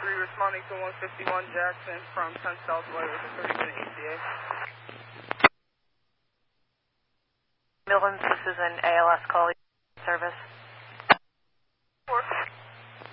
responding to 151 Jackson from 10 Southway with a 30-minute ETA. Millens, this is an ALS call service.